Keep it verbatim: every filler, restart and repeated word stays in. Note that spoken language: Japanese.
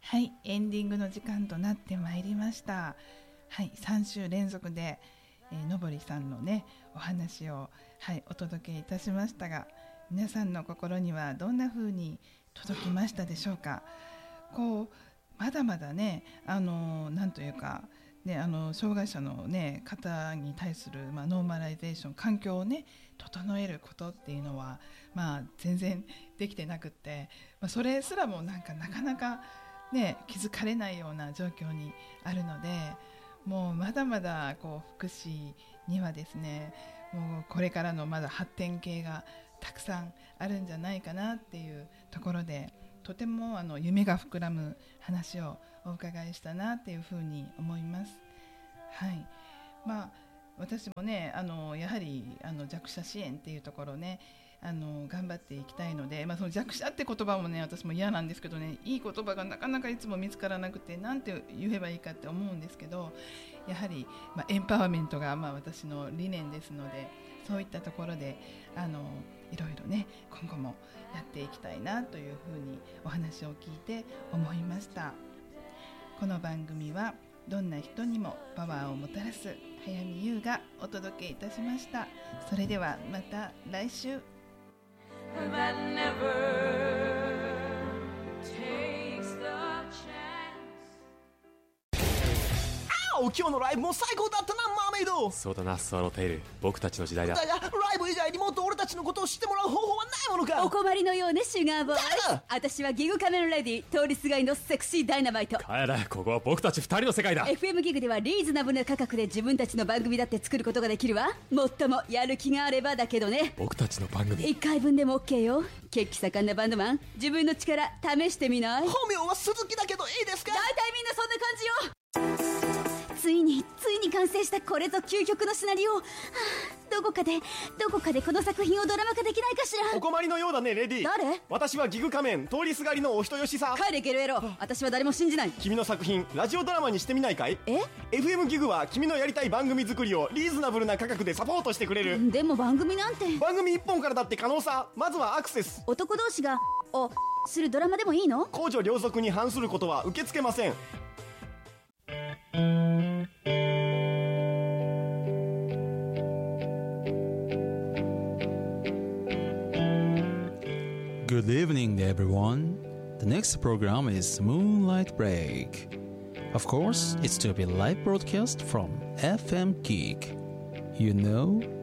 はい、エンディングの時間となってまいりました。はい、さん週連続で、えーのぼりさんのねお話を、はい、お届けいたしましたが、皆さんの心にはどんな風に届きましたでしょうか。こうまだまだね、あのなんというかね、あの障害者の、ね、方に対する、まあ、ノーマライゼーション、環境をね整えることっていうのは、まあ、全然できてなくって、まあ、それすらもなんかなかなか、ね、気づかれないような状況にあるので、もうまだまだこう福祉にはですね、もうこれからのまだ発展系がたくさんあるんじゃないかなっていうところで、とてもあの夢が膨らむ話をお伺いしたなっていうふうに思います。はい、まあ、私もね、あのやはりあの弱者支援っていうところね、あの頑張っていきたいので、まあ、その弱者って言葉もね私も嫌なんですけどね、いい言葉がなかなかいつも見つからなくて、なんて言えばいいかって思うんですけど、やはり、まあ、エンパワーメントが、まあ、私の理念ですので、そういったところであのいろいろね今後もやっていきたいなというふうにお話を聞いて思いました。この番組はどんな人にもパワーをもたらす早見優がお届けいたしました。それではまた来週。That never takes the chance。 今日のライブも最高だったな、マーメイド。 そうだな、スワローテイル、僕たちの時代だ。 だがライブ以外にもっと俺たちのことを知ってもらう方法はないものか。 お困りのようね、シュガーボーイ。私はギグカメラレディ、通りすがりのセクシーダイナマイト。 帰れ、ここは僕たち二人の世界だ。 エフエム ギグではリーズナブルな価格で自分たちの番組だって作ることができるわ。もっともやる気があればだけどね。 僕たちの番組いっかいぶんでも OK よ。血気盛んなバンドマン、自分の力試してみない？ 本名は鈴木だけどいいですか？ 大体みんなそんな感じよ。ついについに完成したこれぞ究極のシナリオ、はあ、どこかでどこかでこの作品をドラマ化できないかしら。 お困りのようだね、レディ。 誰？ 私はギグ仮面、通りすがりのお人よしさ。 帰れゲロエロ、私は誰も信じない。 君の作品ラジオドラマにしてみないかい？ え？ エフエム ギグは君のやりたい番組作りをリーズナブルな価格でサポートしてくれる。 でも番組なんて。 番組いっぽんからだって可能さ。まずはアクセス。 男同士がおするドラマでもいいの？ 公序良俗に反することは受け付けません。 Good evening, everyone. The next program is Moonlight Break. Of course, it's to be live broadcast from エフエム Geek. You know,